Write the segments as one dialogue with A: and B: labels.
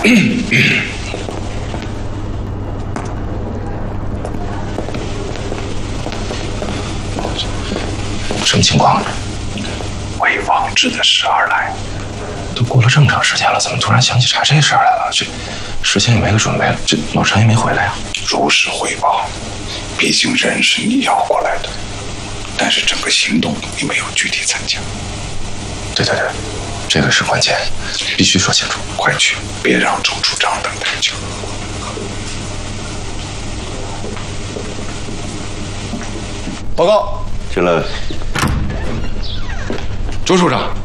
A: 什么情况？
B: 为王志的事而来。
A: 都过了这么长时间了，怎么突然想起查这事儿来了？这事先也没个准备，这老陈也没回来呀。
B: 如实汇报，毕竟人是你要过来的，但是整个行动你没有具体参加。
A: 对，这个是关键，必须说清楚。
B: 快去，别让周处长等太久。
A: 报告，
C: 进来。
A: 周处长，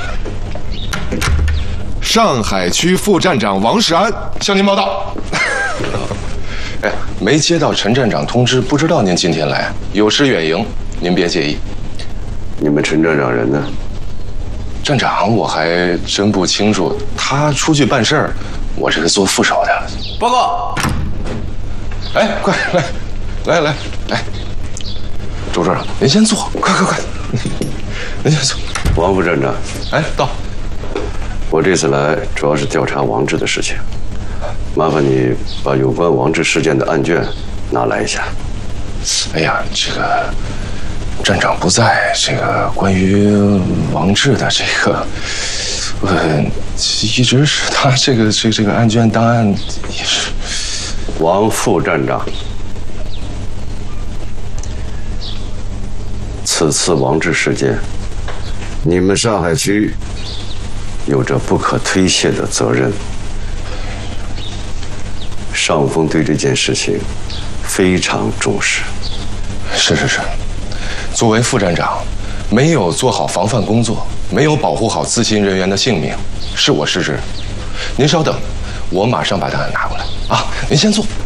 D: 上海区副站长王世安向您报道。
A: 哎，没接到陈站长通知，不知道您今天来，有失远迎，您别介意。
C: 你们陈站长人呢？
A: 站长我还真不清楚，他出去办事儿，我这是做副手的。
D: 报告。
A: 哎，快来，周处长，您先坐，快，您先坐。
C: 王副站长，
A: 哎，到。
C: 我这次来主要是调查王志的事情，麻烦你把有关王志事件的案卷拿来一下。
A: 哎呀，这个站长不在，这个关于王志的这个，一直是他这个案卷档案也是。
C: 王副站长，此次王志事件，你们上海区有着不可推卸的责任。上峰对这件事情非常重视。
A: 是，作为副站长，没有做好防范工作，没有保护好咨询人员的性命，是我失职。您稍等，我马上把档案拿过来啊！您先坐。